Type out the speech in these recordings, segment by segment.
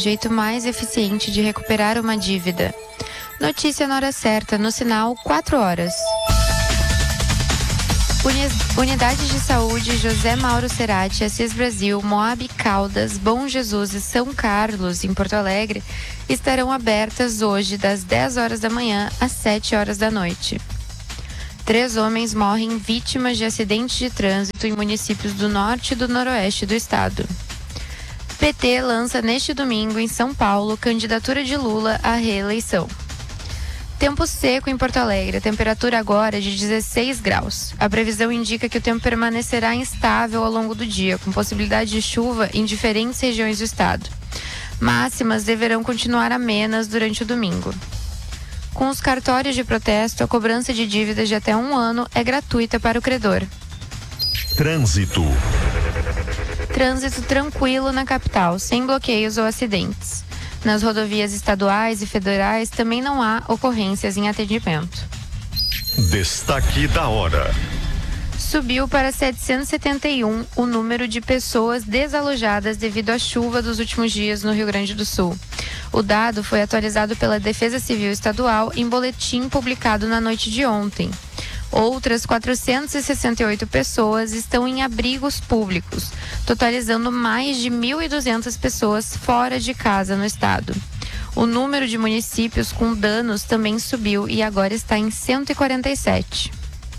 jeito mais eficiente de recuperar uma dívida. Notícia na hora certa, no sinal 4 horas. Unidades de Saúde José Mauro Cerati, Assis Brasil, Moab Caldas, Bom Jesus e São Carlos, em Porto Alegre, estarão abertas hoje das 10 horas da manhã às 7 horas da noite. 3 homens morrem vítimas de acidentes de trânsito em municípios do norte e do noroeste do estado. PT lança neste domingo em São Paulo candidatura de Lula à reeleição. Tempo seco em Porto Alegre, a temperatura agora é de 16 graus. A previsão indica que o tempo permanecerá instável ao longo do dia, com possibilidade de chuva em diferentes regiões do estado. Máximas deverão continuar amenas durante o domingo. Com os cartórios de protesto, a cobrança de dívidas de até 1 ano é gratuita para o credor. Trânsito. Trânsito tranquilo na capital, sem bloqueios ou acidentes. Nas rodovias estaduais e federais também não há ocorrências em atendimento. Destaque da hora. Subiu para 771 o número de pessoas desalojadas devido à chuva dos últimos dias no Rio Grande do Sul. O dado foi atualizado pela Defesa Civil Estadual em boletim publicado na noite de ontem. Outras 468 pessoas estão em abrigos públicos, totalizando mais de 1.200 pessoas fora de casa no estado. O número de municípios com danos também subiu e agora está em 147.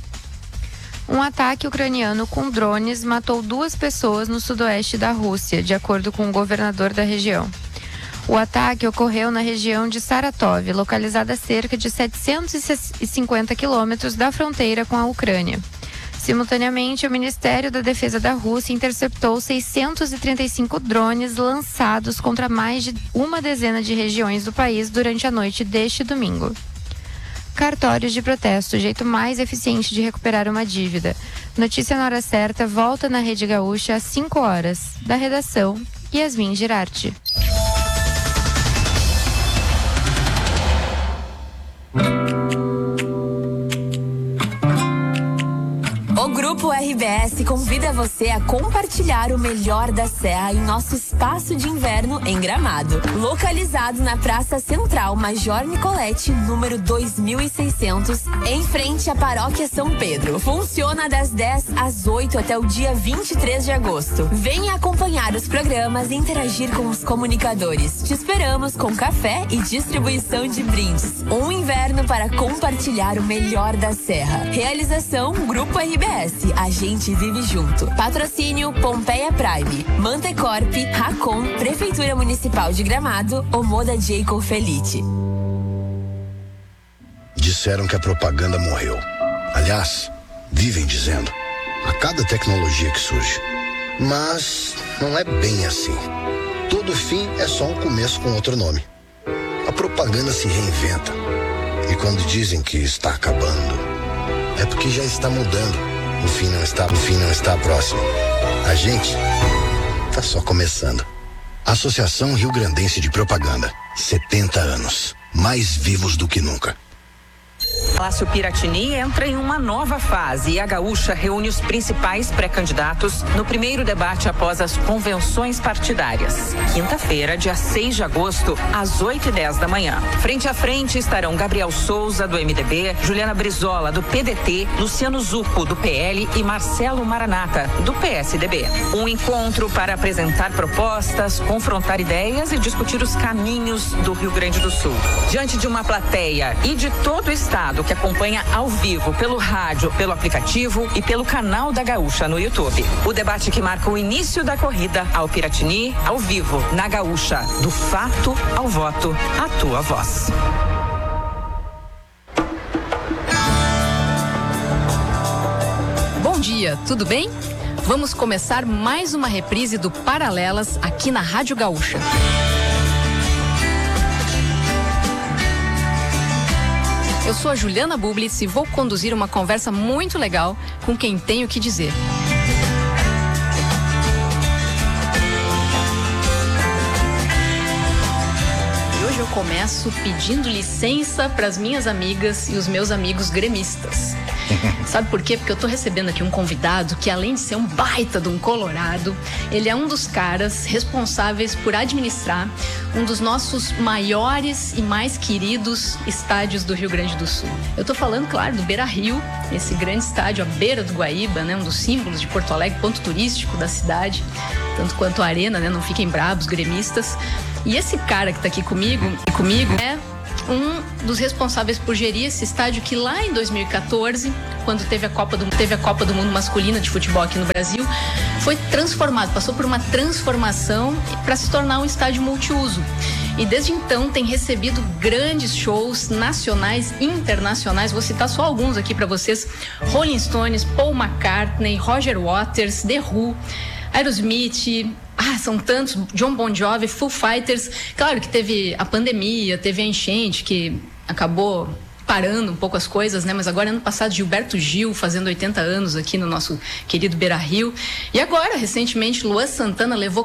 Um ataque ucraniano com drones matou 2 pessoas no sudoeste da Rússia, de acordo com o governador da região. O ataque ocorreu na região de Saratov, localizada a cerca de 750 quilômetros da fronteira com a Ucrânia. Simultaneamente, o Ministério da Defesa da Rússia interceptou 635 drones lançados contra mais de uma dezena de regiões do país durante a noite deste domingo. Cartórios de protesto, o jeito mais eficiente de recuperar uma dívida. Notícia na hora certa volta na Rede Gaúcha às 5 horas. Da redação, Yasmin Girardi. O Grupo RBS convida você a compartilhar o melhor da Serra em nosso espaço de inverno em Gramado. Localizado na Praça Central Major Nicolete, número 2600, em frente à Paróquia São Pedro. Funciona das 10 às 8 até o dia 23 de agosto. Venha acompanhar os programas e interagir com os comunicadores. Te esperamos com café e distribuição de brindes. Um inverno para compartilhar o melhor da Serra. Realização Grupo RBS. A gente vive junto. Patrocínio Pompeia Prime, Mantecorp, Racon, Prefeitura Municipal de Gramado, Omoda Jacob Felite. Disseram que a propaganda morreu. Aliás, vivem dizendo, a cada tecnologia que surge. Mas não é bem assim. Todo fim é só um começo com outro nome. A propaganda se reinventa. E quando dizem que está acabando, é porque já está mudando. O fim não está próximo. A gente está só começando. Associação Rio Grandense de Propaganda. 70 anos. Mais vivos do que nunca. Palácio Piratini entra em uma nova fase e a Gaúcha reúne os principais pré-candidatos no primeiro debate após as convenções partidárias. Quinta-feira, dia 6 de agosto, às 8h10 da manhã. Frente a frente estarão Gabriel Souza, do MDB, Juliana Brizola, do PDT, Luciano Zucco, do PL e Marcelo Maranata, do PSDB. Um encontro para apresentar propostas, confrontar ideias e discutir os caminhos do Rio Grande do Sul. Diante de uma plateia e de todo o estado que acompanha ao vivo pelo rádio, pelo aplicativo e pelo canal da Gaúcha no YouTube. O debate que marca o início da corrida ao Piratini, ao vivo, na Gaúcha. Do fato ao voto, a tua voz. Bom dia, tudo bem? Vamos começar mais uma reprise do Paralelas aqui na Rádio Gaúcha. Eu sou a Juliana Bublitz e vou conduzir uma conversa muito legal com quem tem o que dizer. E hoje eu começo pedindo licença para as minhas amigas e os meus amigos gremistas. Sabe por quê? Porque eu tô recebendo aqui um convidado que, além de ser um baita de um colorado, ele é um dos caras responsáveis por administrar um dos nossos maiores e mais queridos estádios do Rio Grande do Sul. Eu tô falando, claro, do Beira-Rio, esse grande estádio à beira do Guaíba, né? Um dos símbolos de Porto Alegre, ponto turístico da cidade, tanto quanto a arena, né? Não fiquem bravos, gremistas. E esse cara que tá aqui comigo é um dos responsáveis por gerir esse estádio que lá em 2014, quando teve a Copa do Mundo masculina de futebol aqui no Brasil, foi transformado, passou por uma transformação para se tornar um estádio multiuso. E desde então tem recebido grandes shows nacionais e internacionais. Vou citar só alguns aqui para vocês: Rolling Stones, Paul McCartney, Roger Waters, The Who, Aerosmith, são tantos, John Bon Jovi, Foo Fighters. Claro que teve a pandemia, teve a enchente que acabou parando um pouco as coisas, né? Mas agora, ano passado, Gilberto Gil fazendo 80 anos aqui no nosso querido Beira-Rio. E agora, recentemente, Luan Santana levou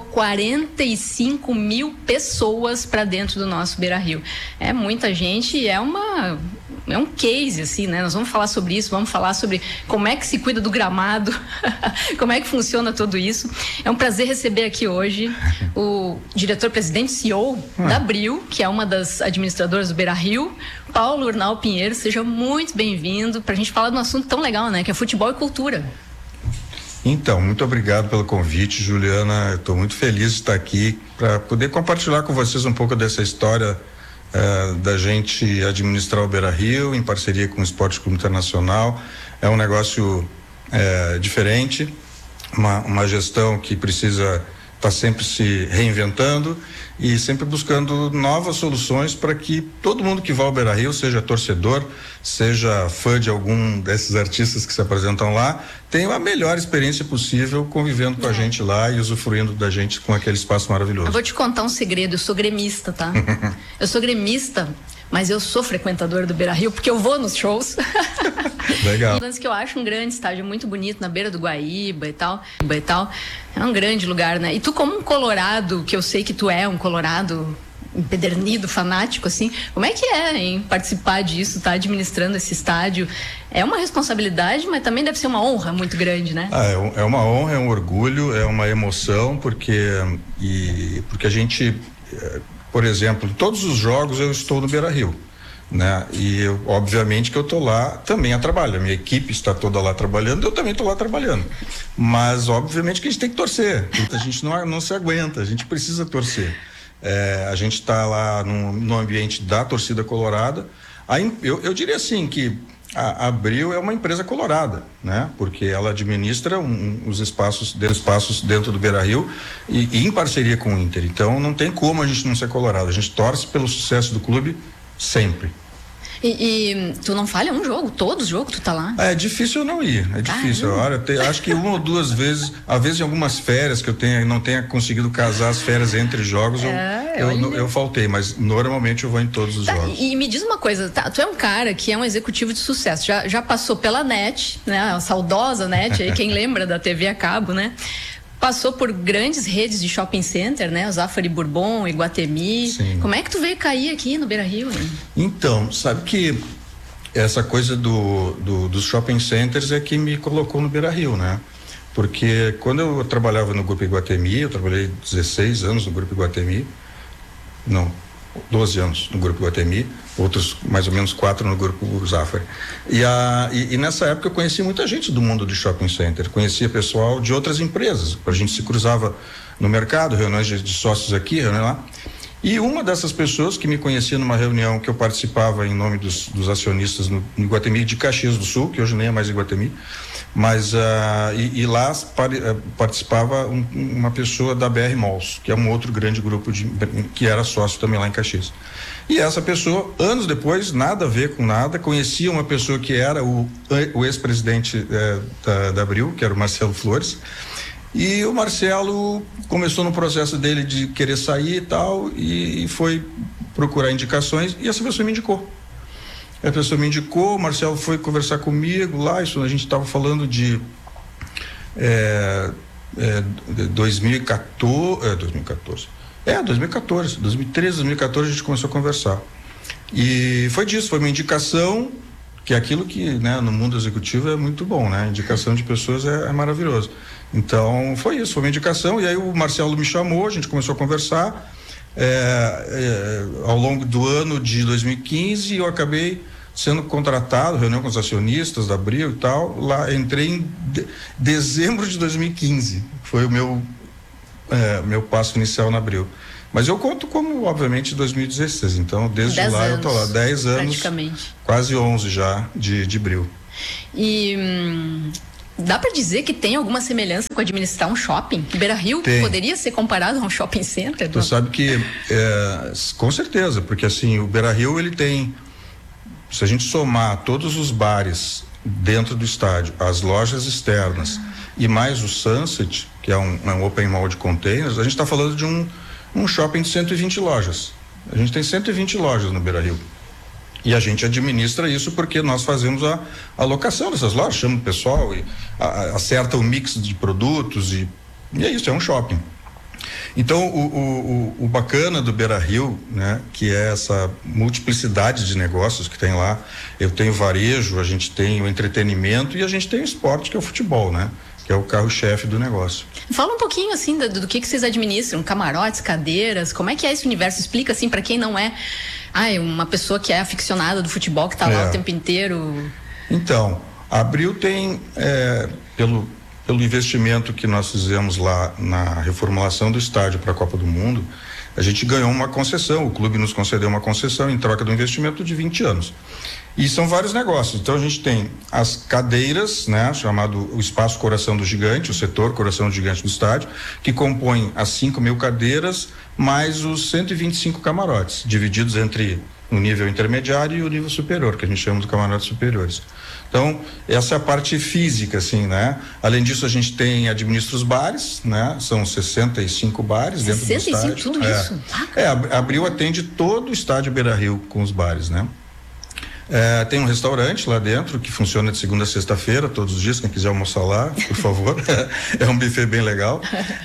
45 mil pessoas para dentro do nosso Beira-Rio. É muita gente e é um case, assim, né? Nós vamos falar sobre isso, vamos falar sobre como é que se cuida do gramado, como é que funciona tudo isso. É um prazer receber aqui hoje o diretor-presidente CEO da Abril, que é uma das administradoras do Beira-Rio, Paulo Urnal Pinheiro. Seja muito bem-vindo para a gente falar de um assunto tão legal, né? Que é futebol e cultura. Então, muito obrigado pelo convite, Juliana. Eu estou muito feliz de estar aqui para poder compartilhar com vocês um pouco dessa história da gente administrar o Beira-Rio em parceria com o Esporte Clube Internacional. É um negócio diferente, uma gestão que precisa estar sempre se reinventando e sempre buscando novas soluções para que todo mundo que vá ao Beira-Rio, seja torcedor, seja fã de algum desses artistas que se apresentam lá, tenha a melhor experiência possível convivendo com a gente lá e usufruindo da gente com aquele espaço maravilhoso. Eu vou te contar um segredo: eu sou gremista, tá? Eu sou gremista, mas eu sou frequentador do Beira-Rio porque eu vou nos shows. Legal. E que eu acho um grande estádio, muito bonito, na beira do Guaíba e tal. É um grande lugar, né? E tu, como um colorado, que eu sei que tu é um colorado empedernido, fanático, assim, como é que é, hein, participar disso, tá administrando esse estádio? É uma responsabilidade, mas também deve ser uma honra muito grande, né? É uma honra, é um orgulho, é uma emoção, porque a gente, por exemplo, em todos os jogos eu estou no Beira-Rio, né? E obviamente que eu estou lá também a trabalho, a minha equipe está toda lá trabalhando, eu também estou lá trabalhando, mas obviamente que a gente tem que torcer, a gente não se aguenta, a gente precisa torcer. A gente está lá no ambiente da torcida colorada. Eu diria assim que a Abril é uma empresa colorada, né? Porque ela administra os espaços dentro do Beira-Rio e em parceria com o Inter. Então não tem como a gente não ser colorado. A gente torce pelo sucesso do clube sempre. E tu não falha um jogo? Todos os jogos tu tá lá? É difícil eu não ir, é difícil. Acho que uma ou duas vezes, às vezes em algumas férias que eu não tenha conseguido casar as férias entre jogos, eu faltei, mas normalmente eu vou em todos os jogos. E me diz uma coisa, tu é um cara que é um executivo de sucesso, já passou pela NET, né? A saudosa NET, aí quem lembra da TV a cabo, né? Passou por grandes redes de shopping center, né? O Zafari Bourbon, Iguatemi. Sim. Como é que tu veio cair aqui no Beira-Rio? Então, sabe que essa coisa dos shopping centers é que me colocou no Beira-Rio, né? Porque quando eu trabalhava no Grupo Iguatemi, eu trabalhei 16 anos no Grupo Iguatemi, 12 anos no Grupo Iguatemi, outros mais ou menos 4 no Grupo Zafari. E nessa época eu conheci muita gente do mundo de shopping center, conhecia pessoal de outras empresas, a gente se cruzava no mercado, reuniões de sócios aqui, reunião lá. E uma dessas pessoas que me conhecia numa reunião que eu participava em nome dos acionistas no Iguatemi de Caxias do Sul, que hoje nem é mais Iguatemi, mas lá participava uma pessoa da BR Malls, que é um outro grande grupo que era sócio também lá em Caxias. E essa pessoa, anos depois, nada a ver com nada, conhecia uma pessoa que era o ex-presidente da Abril, que era o Marcelo Flores. E o Marcelo começou no processo dele de querer sair e tal, e foi procurar indicações, e essa pessoa me indicou. A pessoa me indicou, o Marcelo foi conversar comigo lá, isso a gente estava falando de 2014, 2013, 2014 a gente começou a conversar. E foi disso, foi uma indicação, que é aquilo que, né, no mundo executivo é muito bom, né? Indicação de pessoas é maravilhoso. Então foi isso, foi uma indicação, e aí o Marcelo me chamou, a gente começou a conversar. ao longo do ano de 2015, eu acabei sendo contratado, reunião com os acionistas da Abril e tal, lá entrei em dezembro de 2015, foi o meu passo inicial na Abril. Mas eu conto como, obviamente, 2016, então desde lá eu tô lá, 10 anos, praticamente. Quase 11 já de Abril. E dá para dizer que tem alguma semelhança com administrar um shopping? Que Beira-Rio poderia ser comparado a um shopping center? Tu sabe que, com certeza, porque assim, o Beira-Rio ele tem, se a gente somar todos os bares dentro do estádio, as lojas externas e mais o Sunset, que é um open mall de containers, a gente está falando de um shopping de 120 lojas. A gente tem 120 lojas no Beira-Rio. E a gente administra isso porque nós fazemos a alocação dessas lojas, chama o pessoal e acerta o mix de produtos e é isso, é um shopping. Então, o bacana do Beira-Rio, né, que é essa multiplicidade de negócios que tem lá, eu tenho varejo, a gente tem o entretenimento e a gente tem o esporte, que é o futebol, né? Que é o carro-chefe do negócio. Fala um pouquinho assim do que vocês administram, camarotes, cadeiras, como é que é esse universo? Explica assim para quem não é uma pessoa que é aficionada do futebol, que está lá o tempo inteiro. Então, a Abril tem, pelo investimento que nós fizemos lá na reformulação do estádio para a Copa do Mundo, a gente ganhou uma concessão, o clube nos concedeu uma concessão em troca do investimento de 20 anos. E são vários negócios. Então a gente tem as cadeiras, né, chamado o espaço Coração do Gigante, o setor Coração do Gigante do estádio, que compõe as 5.000 cadeiras mais os 125 camarotes, divididos entre o nível intermediário e o nível superior, que a gente chama de camarotes superiores. Então, essa é a parte física, assim, né? Além disso, a gente administra os bares, né? São 65 bares dentro do estádio. 65, tudo isso? A Abril atende todo o estádio Beira-Rio com os bares, né? Tem um restaurante lá dentro que funciona de segunda a sexta-feira, todos os dias, quem quiser almoçar lá, por favor. É um buffet bem legal.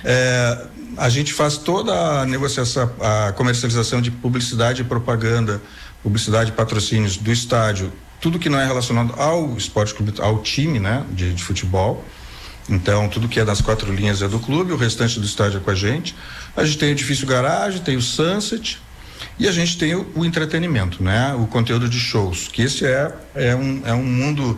A gente faz toda a negociação, a comercialização de publicidade e propaganda, publicidade e patrocínios do estádio, tudo que não é relacionado ao esporte clube, ao time, né, de futebol. Então, tudo que é das 4 linhas é do clube, o restante do estádio é com a gente. A gente tem o edifício garagem, tem o Sunset e a gente tem o entretenimento, né, o conteúdo de shows, que esse é um mundo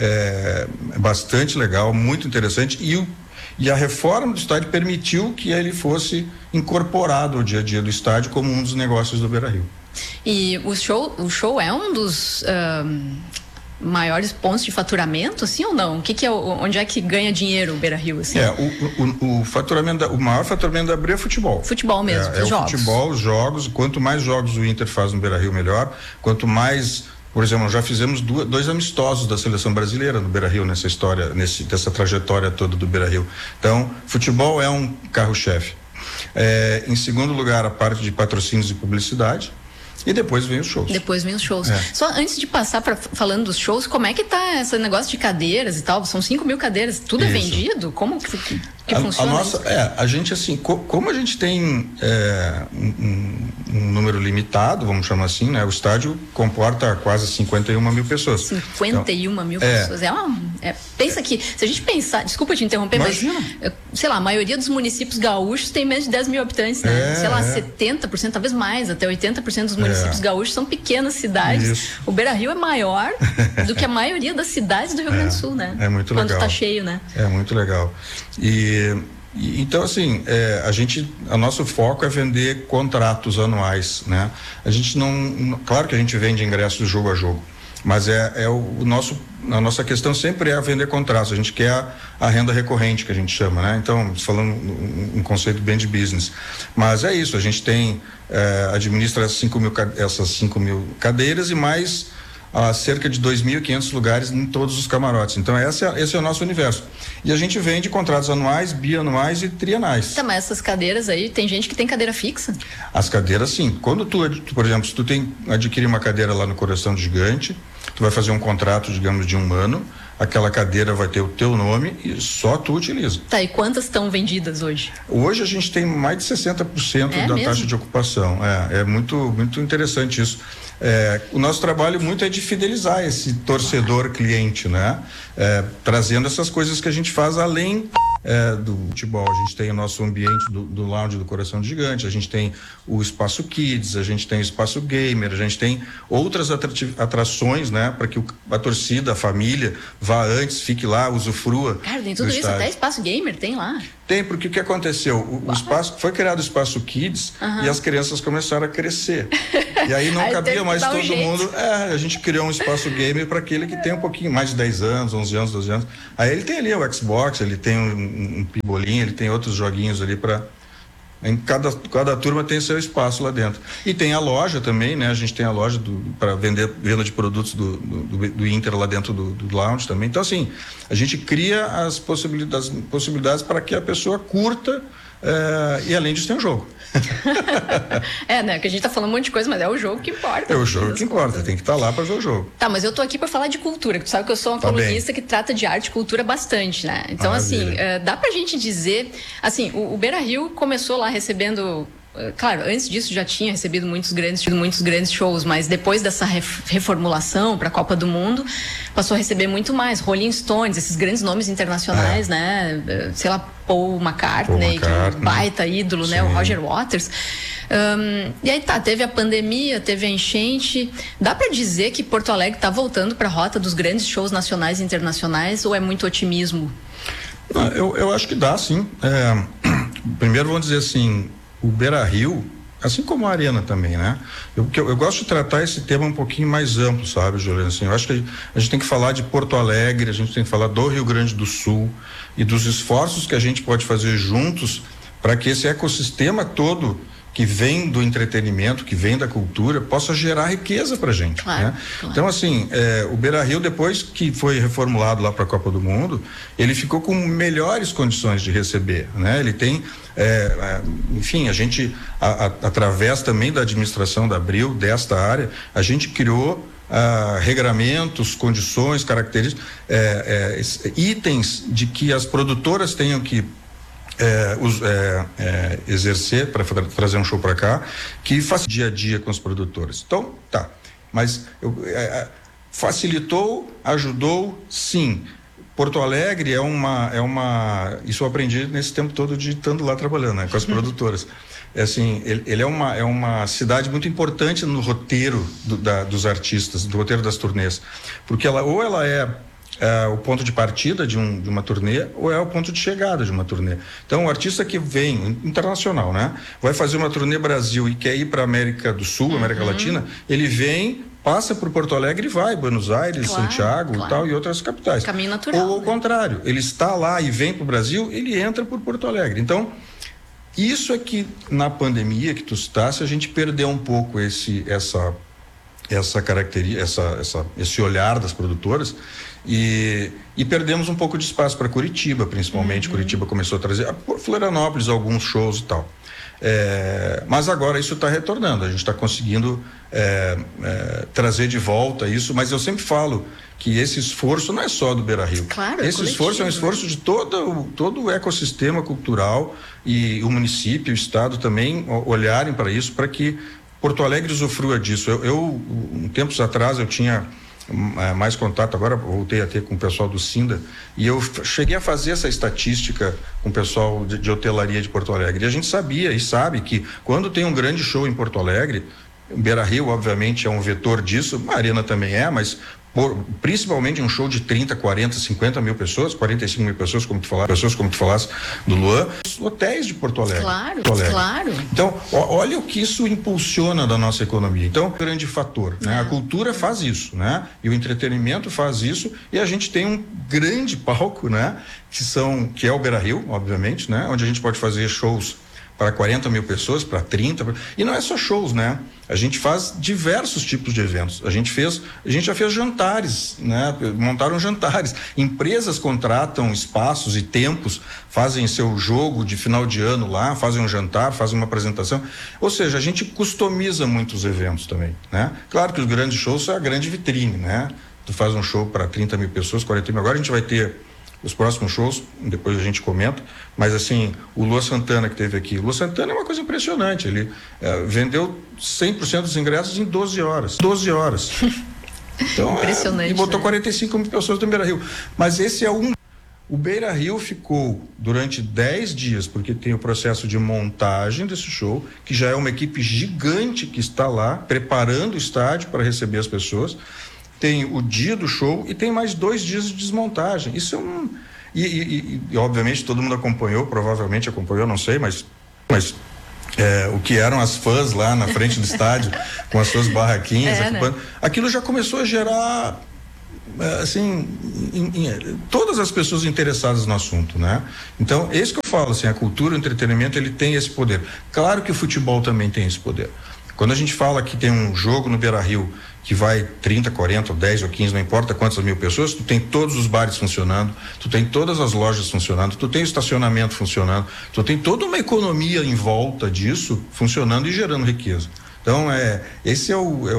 bastante legal, muito interessante e a reforma do estádio permitiu que ele fosse incorporado ao dia a dia do estádio como um dos negócios do Beira-Rio. E o show é um dos maiores pontos de faturamento, assim, ou não? Onde é que ganha dinheiro o Beira-Rio, assim? O maior faturamento da Abril é futebol. Futebol mesmo, jogos. O futebol, os jogos, quanto mais jogos o Inter faz no Beira-Rio, melhor. Quanto mais, por exemplo, já fizemos 2 amistosos da seleção brasileira no Beira-Rio, nessa história, dessa trajetória toda do Beira-Rio. Então, futebol é um carro-chefe. Em segundo lugar, a parte de patrocínios e publicidade. E depois vem os shows. Só antes de passar falando dos shows, como é que tá esse negócio de cadeiras e tal? São 5.000 cadeiras, tudo é vendido? Como que funciona? A gente assim, como a gente tem um número limitado, vamos chamar assim, né? O estádio comporta quase 51.000 pessoas. 51.000 pessoas. Pensa que, se a gente pensar, desculpa te interromper, imagina. Mas, sei lá, a maioria dos municípios gaúchos tem menos de 10.000 habitantes, né? 70%, talvez mais, até 80% dos municípios gaúchos são pequenas cidades. Isso. O Beira-Rio é maior do que a maioria das cidades do Rio Grande do Sul, né? É muito legal. Quando tá cheio, né? É muito legal. Então, assim, o nosso foco é vender contratos anuais, né? A gente claro que a gente vende ingressos jogo a jogo, mas a nossa questão sempre é vender contratos. A gente quer a renda recorrente, que a gente chama, né? Então, falando um conceito bem de business, mas é isso, a gente administra essas 5.000 cadeiras e mais cerca de 2.500 lugares em todos os camarotes. Então esse é o nosso universo. E a gente vende contratos anuais, bianuais e trienais. Tá, mas essas cadeiras aí, tem gente que tem cadeira fixa? As cadeiras, sim. Quando por exemplo, se tu adquirir uma cadeira lá no Coração do Gigante, tu vai fazer um contrato, digamos, de 1 ano, aquela cadeira vai ter o teu nome e só tu utiliza. Tá, e quantas estão vendidas hoje? Hoje a gente tem mais de 60% da taxa de ocupação. É muito, muito interessante isso. O nosso trabalho muito é de fidelizar esse torcedor cliente, né? Trazendo essas coisas que a gente faz além do futebol. A gente tem o nosso ambiente do lounge do Coração do Gigante, a gente tem o espaço Kids, a gente tem o espaço Gamer, a gente tem outras atrações, né, para que a torcida, a família vá antes, fique lá, usufrua. Cara, tem tudo isso, até espaço Gamer tem lá. Tem, porque o que aconteceu? O espaço, foi criado o espaço Kids e as crianças começaram a crescer. E aí não cabia mais todo mundo. A gente criou um espaço gamer para aquele que tem um pouquinho mais de 10 anos, 11 anos, 12 anos. Aí ele tem ali o Xbox, ele tem um pibolinho, ele tem outros joguinhos ali para... Em cada turma tem seu espaço lá dentro. E tem a loja também, né? A gente tem a loja para venda de produtos do Inter lá dentro do lounge também. Então, assim, a gente cria as possibilidades para que a pessoa curta e além disso tem um jogo. Né? Que a gente tá falando um monte de coisa, mas é o jogo que importa. É o jogo que importa, tem que estar lá para ver o jogo. Tá, mas eu tô aqui para falar de cultura, que tu sabe que eu sou uma colunista que trata de arte e cultura bastante, né? Então, assim, dá pra gente dizer, assim, o Beira-Rio começou lá recebendo... Claro, antes disso já tinha recebido muitos grandes shows, mas depois dessa reformulação para a Copa do Mundo, passou a receber muito mais. Rolling Stones, esses grandes nomes internacionais, né? Sei lá, Paul McCartney, que é um baita ídolo, né? O Roger Waters. E aí teve a pandemia, teve a enchente. Dá para dizer que Porto Alegre está voltando para a rota dos grandes shows nacionais e internacionais, ou é muito otimismo? Eu acho que dá, sim. Primeiro, vamos dizer assim, o Beira-Rio, assim como a Arena também, né? Eu gosto de tratar esse tema um pouquinho mais amplo, sabe, Juliana? Assim, eu acho que a gente tem que falar de Porto Alegre, a gente tem que falar do Rio Grande do Sul e dos esforços que a gente pode fazer juntos para que esse ecossistema todo que vem do entretenimento, que vem da cultura, possa gerar riqueza pra gente, né? Claro. Então, assim, o Beira-Rio, depois que foi reformulado lá para a Copa do Mundo, ele ficou com melhores condições de receber, né? Ele tem, enfim, a gente, através também da administração da Abril, desta área, a gente criou regramentos, condições, características, itens de que as produtoras tenham que exercer para trazer um show para cá, que faz dia a dia com os produtores. Então, tá. Mas facilitou, ajudou, sim. Porto Alegre isso eu aprendi nesse tempo todo de estando lá trabalhando, né, com as produtoras. Assim, ele é uma cidade muito importante no roteiro dos artistas, do roteiro das turnês, porque ela é o ponto de partida de uma turnê ou é o ponto de chegada de uma turnê. Então, o artista que vem, internacional, né? Vai fazer uma turnê Brasil e quer ir para América do Sul, América Latina, ele vem, passa por Porto Alegre e vai, Buenos Aires, Santiago e tal, e outras capitais. Caminho natural. Ou ao contrário, ele está lá e vem para o Brasil, ele entra por Porto Alegre. Então, isso é que na pandemia que tu citaste, a gente perdeu um pouco essa característica, esse olhar das produtoras e perdemos um pouco de espaço para Curitiba, principalmente. Curitiba começou a trazer, por Florianópolis, alguns shows e tal. Mas agora isso está retornando, a gente está conseguindo trazer de volta isso, mas eu sempre falo que esse esforço não é só do Beira-Rio. Claro, esse esforço é um esforço de todo o ecossistema cultural, e o município, o estado também olharem para isso, para que Porto Alegre usufrua disso. Eu tempos atrás eu tinha mais contato, agora voltei a ter com o pessoal do Sinda, e eu cheguei a fazer essa estatística com o pessoal de hotelaria de Porto Alegre, e a gente sabia e sabe que quando tem um grande show em Porto Alegre, Beira-Rio obviamente é um vetor disso, a Arena também mas principalmente um show de 30, 40, 50 mil pessoas, 45 mil pessoas, como tu falasse do Luan, os hotéis de Porto Alegre. Claro. Então, olha o que isso impulsiona da nossa economia. Então, grande fator, né? A cultura faz isso, né? E o entretenimento faz isso, e a gente tem um grande palco, né? Que é o Beira-Rio, obviamente, né? Onde a gente pode fazer shows para 40 mil pessoas, para 30, e não é só shows, né? A gente faz diversos tipos de eventos. A gente já fez jantares, né? Montaram jantares. Empresas contratam espaços e tempos, fazem seu jogo de final de ano lá, fazem um jantar, fazem uma apresentação. Ou seja, a gente customiza muitos eventos também, né? Claro que os grandes shows são a grande vitrine, né? Tu faz um show para 30 mil pessoas, 40 mil. Agora a gente vai ter os próximos shows, depois a gente comenta, mas assim, o Luan Santana que teve aqui, o Luan Santana é uma coisa impressionante, ele vendeu 100% dos ingressos em 12 horas. Então, impressionante, e botou, né? 45 mil pessoas do Beira-Rio, mas esse é O Beira-Rio ficou durante 10 dias, porque tem o processo de montagem desse show, que já é uma equipe gigante que está lá, preparando o estádio para receber as pessoas. Tem o dia do show e tem mais 2 dias de desmontagem. Isso é um... E obviamente todo mundo acompanhou, provavelmente acompanhou, não sei, mas o que eram as fãs lá na frente do estádio, com as suas barraquinhas, né? Aquilo já começou a gerar... assim, todas as pessoas interessadas no assunto, né? Então, esse que eu falo, assim, a cultura, o entretenimento, ele tem esse poder. Claro que o futebol também tem esse poder. Quando a gente fala que tem um jogo no Beira-Rio que vai 30, 40, 10 ou 15, não importa quantas mil pessoas, tu tem todos os bares funcionando, tu tem todas as lojas funcionando, tu tem o estacionamento funcionando, tu tem toda uma economia em volta disso funcionando e gerando riqueza. Então, essa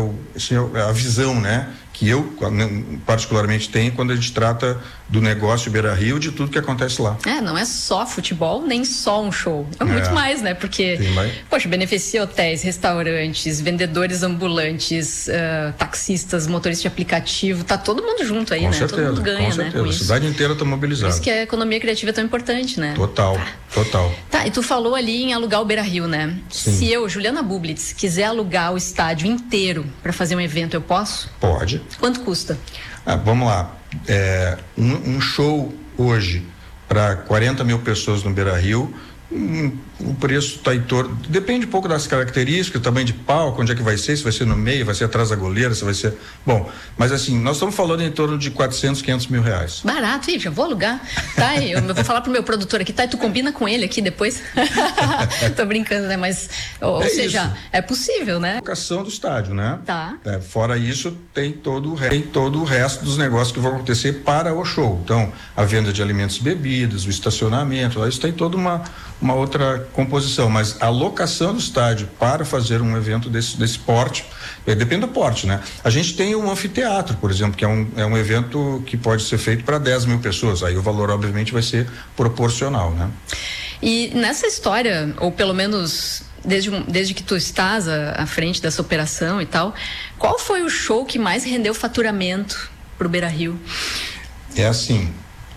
é a visão, né? Que eu particularmente tenho quando a gente trata do negócio Beira-Rio, de tudo que acontece lá. Não é só futebol, nem só um show. É muito mais, né? Porque, poxa, beneficia hotéis, restaurantes, vendedores ambulantes, taxistas, motoristas de aplicativo, tá todo mundo junto aí, com né? Certeza, todo mundo ganha, com certeza. Né? A cidade inteira tá mobilizada. Por isso que a economia criativa é tão importante, né? Total. Tá, e tu falou ali em alugar o Beira-Rio, né? Sim. Se eu, Juliana Bublitz, quiser alugar o estádio inteiro para fazer um evento, eu posso? Pode. Quanto custa? Vamos lá. Um show hoje para 40 mil pessoas no Beira-Rio, o preço está em torno, depende um pouco das características, tamanho de palco, onde é que vai ser, se vai ser no meio, vai ser atrás da goleira, se vai ser... Bom, mas assim, nós estamos falando em torno de 400, 500 mil reais. Barato, já vou alugar. Tá, eu vou falar pro meu produtor aqui, tá, e tu combina com ele aqui depois? Tô brincando, né, mas, ou seja, isso. É possível, né? Locação do estádio, né? Tá. Fora isso, tem todo o resto dos negócios que vão acontecer para o show. Então, a venda de alimentos e bebidas, o estacionamento, isso tem toda uma outra composição, mas a locação do estádio para fazer um evento desse porte, depende do porte, né? A gente tem um anfiteatro, por exemplo, que é um evento que pode ser feito para 10 mil pessoas, aí o valor obviamente vai ser proporcional, né? E nessa história, ou pelo menos desde que tu estás à frente dessa operação e tal, qual foi o show que mais rendeu faturamento pro Beira-Rio? É assim,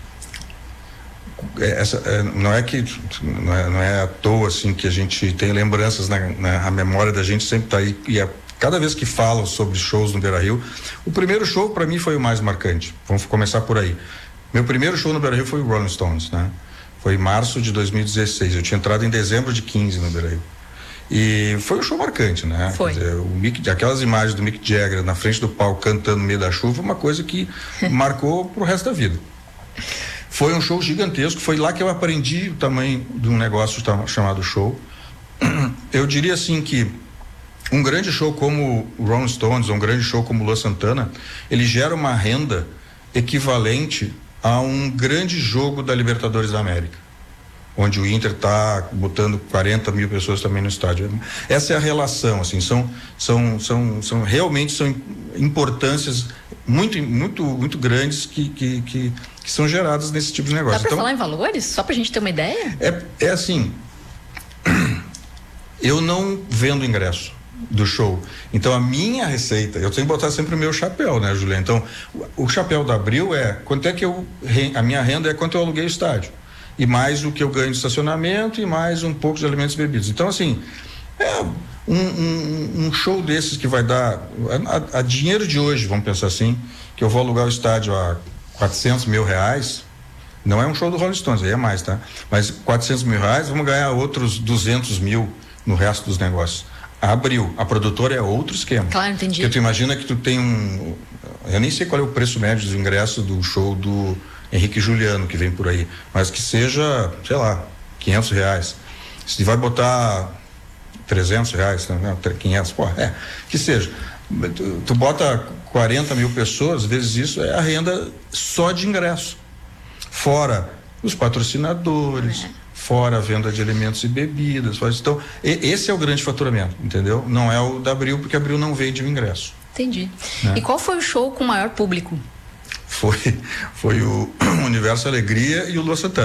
não é à toa assim que a gente tem lembranças a memória da gente sempre tá aí, e cada vez que falam sobre shows no Beira-Rio, o primeiro show para mim foi o mais marcante. Vamos começar por aí. Meu primeiro show no Beira-Rio foi o Rolling Stones, né? Foi em março de 2016. Eu tinha entrado em dezembro de 15 no Beira-Rio. E foi um show marcante, né? Foi. Quer dizer, aquelas imagens do Mick Jagger na frente do palco cantando no meio da chuva, uma coisa que marcou pro resto da vida. Foi um show gigantesco, foi lá que eu aprendi o tamanho de um negócio chamado show. Eu diria assim que um grande show como o Rolling Stones, um grande show como o Luan Santana, ele gera uma renda equivalente a um grande jogo da Libertadores da América, onde o Inter está botando 40 mil pessoas também no estádio. Essa é a relação, assim, realmente são importâncias muito grandes que são geradas nesse tipo de negócio. Dá para falar em valores? Só pra gente ter uma ideia? É assim, eu não vendo ingresso do show, então a minha receita, eu tenho que botar sempre o meu chapéu, né, Juliana? Então, o chapéu da Abril quanto é que a minha renda é quanto eu aluguei o estádio, e mais o que eu ganho de estacionamento e mais um pouco de alimentos e bebidas. Então, assim, um show desses que vai dar a dinheiro de hoje, vamos pensar assim, que eu vou alugar o estádio a 400 mil reais, não é um show do Rolling Stones, aí é mais, tá? Mas 400 mil reais, vamos ganhar outros 200 mil no resto dos negócios. Abril, a produtora é outro esquema. Claro, entendi. Porque tu imagina que tu tem eu nem sei qual é o preço médio do ingresso do show do Henrique e Juliano que vem por aí, mas que seja, sei lá, 500 reais. Se vai botar 300 reais, né? 500, que seja. Tu bota 40 mil pessoas, vezes isso é a renda só de ingresso. Fora os patrocinadores, fora a venda de alimentos e bebidas. Então, esse é o grande faturamento, entendeu? Não é o da Abril, porque a Abril não vende o ingresso. Entendi. Né? E qual foi o show com maior público? Foi o Universo Alegria e o Luan Santana.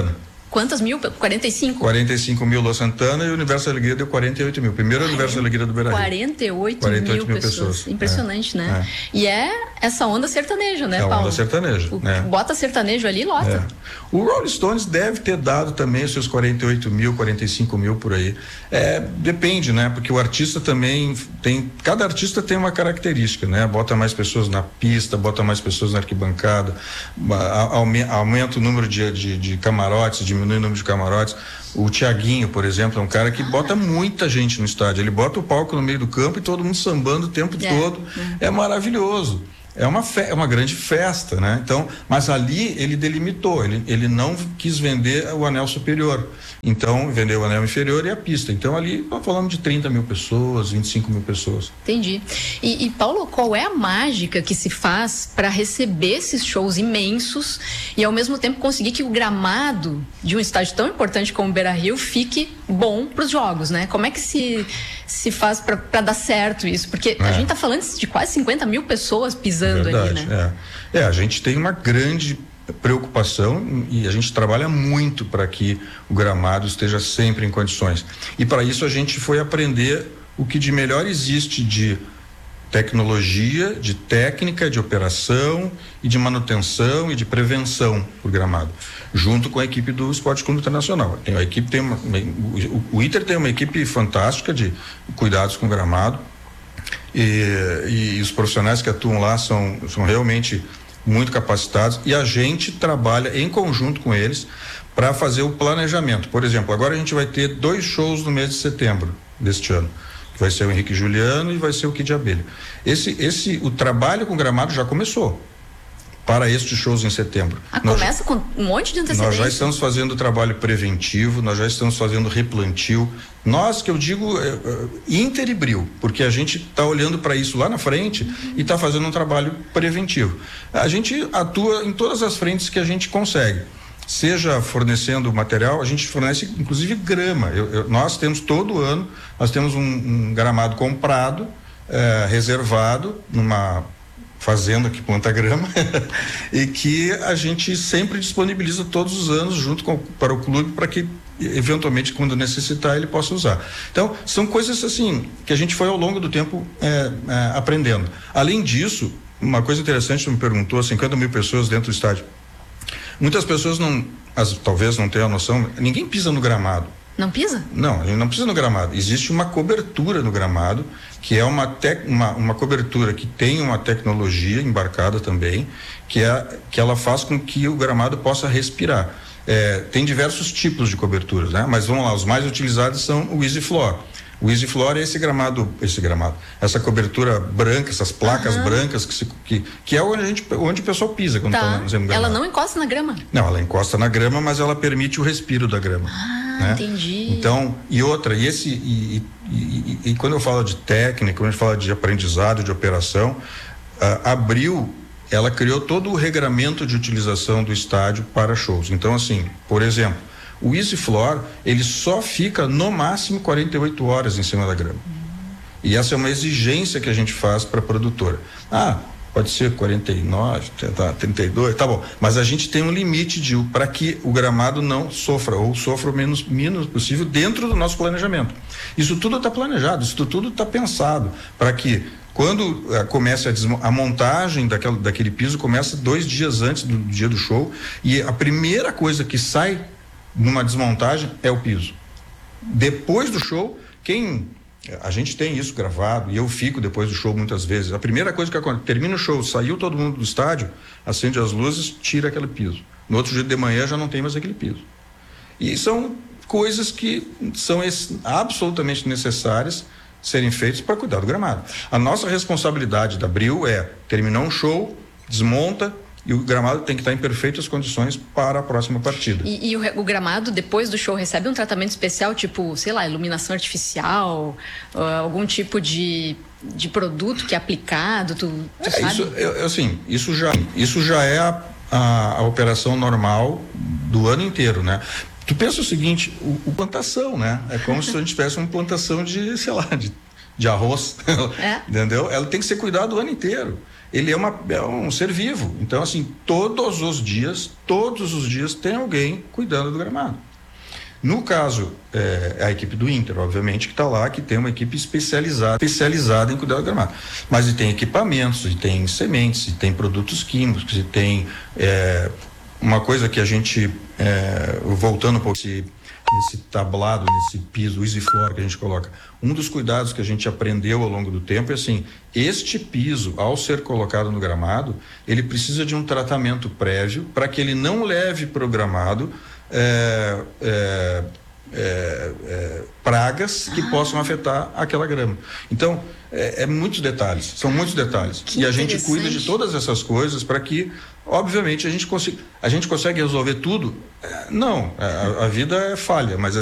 Quantas mil? 45? 45 mil Lua Santana, e o Universo Alegria deu 48 mil. Primeiro Universo Alegria do Beira-Rio. 48 mil pessoas. Impressionante, né? E é essa onda sertaneja, né, Paulo? É a onda sertaneja. Bota sertanejo ali e lota. O Rolling Stones deve ter dado também os seus 48 mil, 45 mil por aí. Depende, né? Porque o artista também tem... Cada artista tem uma característica, né? Bota mais pessoas na pista, bota mais pessoas na arquibancada, aumenta o número de camarotes, diminui o número de camarotes. O Thiaguinho, por exemplo, é um cara que bota muita gente no estádio. Ele bota o palco no meio do campo e todo mundo sambando o tempo todo. É maravilhoso. É uma grande festa, né? Então, mas ali ele delimitou, ele não quis vender o anel superior, então vendeu o anel inferior e a pista. Então ali nós falamos de 30 mil pessoas, 25 mil pessoas. Entendi. E Paulo, qual é a mágica que se faz para receber esses shows imensos e ao mesmo tempo conseguir que o gramado de um estádio tão importante como o Beira-Rio fique bom para os jogos, né? Como é que se faz para dar certo isso? Porque a gente está falando de quase 50 mil pessoas pisando ali, né? A gente tem uma grande preocupação e a gente trabalha muito para que o gramado esteja sempre em condições. E para isso a gente foi aprender o que de melhor existe de tecnologia, de técnica, de operação e de manutenção e de prevenção do gramado, junto com a equipe do Esporte Clube Internacional. O ITER tem uma equipe fantástica de cuidados com o gramado e os profissionais que atuam lá são realmente muito capacitados e a gente trabalha em conjunto com eles para fazer o planejamento. Por exemplo, agora a gente vai ter 2 shows no mês de setembro deste ano. Vai ser o Henrique Juliano e vai ser o Kid Abelha. O trabalho com gramado já começou para estes shows em setembro. Começa com um monte de antecedência. Nós já estamos fazendo trabalho preventivo, nós já estamos fazendo replantio. Nós, que eu digo, Inter e Bril, porque a gente está olhando para isso lá na frente e está fazendo um trabalho preventivo. A gente atua em todas as frentes que a gente consegue. Seja fornecendo material, a gente fornece inclusive grama. Nós temos todo ano, nós temos um gramado comprado, reservado numa fazenda que planta grama e que a gente sempre disponibiliza todos os anos para o clube para que eventualmente quando necessitar ele possa usar. Então são coisas assim que a gente foi ao longo do tempo aprendendo. Além disso, uma coisa interessante, você me perguntou, 50 mil pessoas dentro do estádio. Muitas pessoas talvez não tenham a noção, ninguém pisa no gramado. Não pisa? Não, a gente não pisa no gramado. Existe uma cobertura no gramado, que é uma cobertura que tem uma tecnologia embarcada também, que ela faz com que o gramado possa respirar. Tem diversos tipos de coberturas, né? Mas vamos lá, os mais utilizados são o Easy Floor. O Easy Floor é essa cobertura branca, essas placas brancas que é onde o pessoal pisa quando está no gramado. Ela não encosta na grama? Não, ela encosta na grama, mas ela permite o respiro da grama. Né? Entendi. Então, e quando eu falo de técnica, quando a gente fala de aprendizado, de operação, a Bril, ela criou todo o regramento de utilização do estádio para shows. Então, assim, por exemplo, o Easy Floor, ele só fica no máximo 48 horas em cima da grama. E essa é uma exigência que a gente faz para a produtora. Pode ser 49, 32, tá bom. Mas a gente tem um limite para que o gramado não sofra, ou sofra o menos possível dentro do nosso planejamento. Isso tudo está planejado, isso tudo está pensado para que quando comece a montagem daquele piso, começa 2 dias antes do dia do show, e a primeira coisa que sai numa desmontagem é o piso. Depois do show, a gente tem isso gravado e eu fico depois do show muitas vezes. A primeira coisa que acontece, termina o show, saiu todo mundo do estádio, acende as luzes, tira aquele piso. No outro dia de manhã já não tem mais aquele piso. E são coisas que são absolutamente necessárias serem feitas para cuidar do gramado. A nossa responsabilidade da Bril é terminar um show, desmonta, e o gramado tem que estar em perfeitas condições para a próxima partida. E o gramado, depois do show, recebe um tratamento especial, tipo, sei lá, iluminação artificial, algum tipo de produto que é aplicado, tu sabe? Isso já é a operação normal do ano inteiro, né? Tu pensa o seguinte, plantação, né? É como se a gente tivesse uma plantação de de arroz, entendeu? Ela tem que ser cuidada o ano inteiro. Ele é um ser vivo. Então, assim, todos os dias tem alguém cuidando do gramado. No caso, a equipe do Inter, obviamente, que está lá, que tem uma equipe especializada em cuidar do gramado. Mas e tem equipamentos, e tem sementes, e tem produtos químicos, e tem uma coisa que a gente, voltando um pouco nesse tablado, nesse piso, o EasyFloor que a gente coloca, um dos cuidados que a gente aprendeu ao longo do tempo é assim, este piso, ao ser colocado no gramado, ele precisa de um tratamento prévio para que ele não leve para o gramado pragas que possam afetar aquela grama. Então, muitos detalhes, são muitos detalhes. E a gente cuida de todas essas coisas para que, obviamente, a gente consegue resolver tudo? Não, a vida é falha, mas